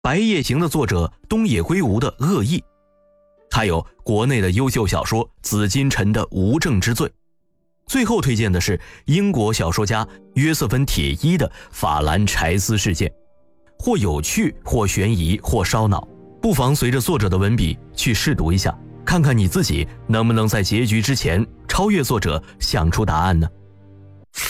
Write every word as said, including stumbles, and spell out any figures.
白夜行》的作者东野圭吾的《恶意》，还有国内的优秀小说紫金陈的《无证之罪》。最后推荐的是英国小说家约瑟芬·铁伊的《法兰柴斯事件》，或有趣，或悬疑，或烧脑，不妨随着作者的文笔去试读一下，看看你自己能不能在结局之前超越作者，想出答案呢？